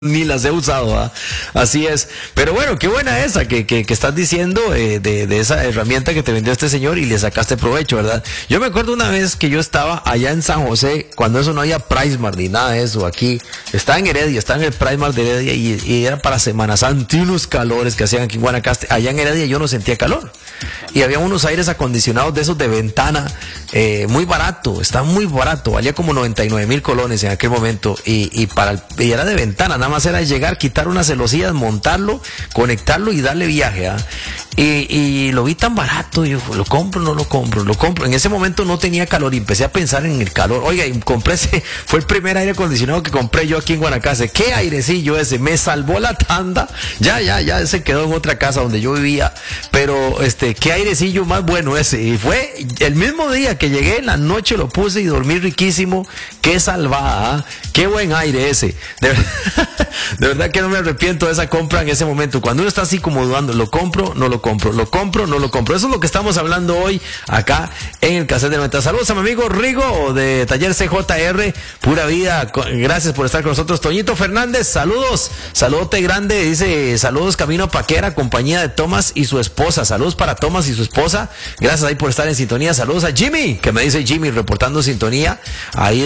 Ni las he usado, ¿ah? Así es. Pero bueno, qué buena esa que estás diciendo de esa herramienta que te vendió este señor y le sacaste provecho, ¿verdad? Yo me acuerdo una vez que yo estaba allá en San José, cuando eso no había PriceSmart ni nada de eso. Aquí estaba en Heredia, estaba en el PriceSmart de Heredia y era para Semana Santa y unos calores que hacían aquí en Guanacaste. Allá en Heredia yo no sentía calor. Y había unos aires acondicionados de esos de ventana, muy barato, estaba muy barato, valía como 99,000 colones en aquel momento y era de ventana, nada más era llegar, quitar unas celosías, montarlo, conectarlo y darle viaje, ¿ah? Y lo vi tan barato, yo lo compro, no lo compro, lo compro. En ese momento no tenía calor y empecé a pensar en el calor. Oiga, y compré fue el primer aire acondicionado que compré yo aquí en Guanacaste. Qué airecillo ese, me salvó la tanda. Ya se quedó en otra casa donde yo vivía, pero qué airecillo más bueno ese. Y fue el mismo día que llegué, en la noche lo puse y dormí riquísimo. Qué salvada, ¿ah? Qué buen aire ese. De verdad que no me arrepiento de esa compra en ese momento. Cuando uno está así como dudando, lo compro, no lo compro, lo compro, no lo compro. Eso es lo que estamos hablando hoy acá en el Cassette de Ventas. Saludos a mi amigo Rigo de Taller CJR, pura vida. Gracias por estar con nosotros. Toñito Fernández, saludos, saludote grande. Dice, saludos Camino Paquera, compañía de Tomás y su esposa. Saludos para Tomás y su esposa. Gracias ahí por estar en sintonía. Saludos a Jimmy, que me dice Jimmy reportando sintonía ahí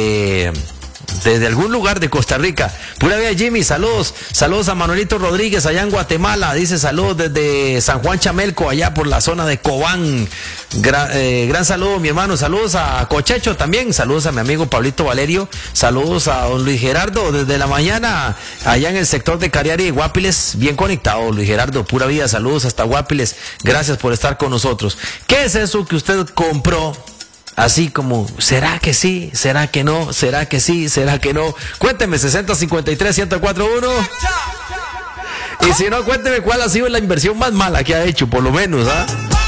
desde algún lugar de Costa Rica. Pura vida, Jimmy, saludos a Manuelito Rodríguez allá en Guatemala, dice saludos desde San Juan Chamelco, allá por la zona de Cobán. Gran saludo, mi hermano. Saludos a Cochecho también, saludos a mi amigo Pablito Valerio, saludos a don Luis Gerardo desde la mañana allá en el sector de Cariari y Guapiles, bien conectado Luis Gerardo, pura vida, saludos hasta Guapiles, gracias por estar con nosotros. ¿Qué es eso que usted compró? Así como, ¿será que sí? ¿Será que no? ¿Será que sí? ¿Será que no? Cuénteme, 6053-1041. Y si no, cuénteme cuál ha sido la inversión más mala que ha hecho, por lo menos, ¿ah?